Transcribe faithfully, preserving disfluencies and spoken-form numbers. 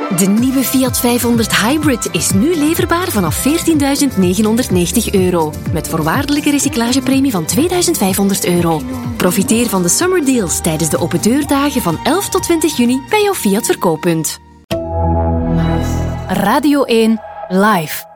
De nieuwe Fiat vijfhonderd Hybrid is nu leverbaar vanaf veertienduizend negenhonderdnegentig euro. Met voorwaardelijke recyclagepremie van tweeduizend vijfhonderd euro. Profiteer van de summer deals tijdens de open deurdagen van elf tot twintig juni bij jouw Fiat verkooppunt. Radio één Live.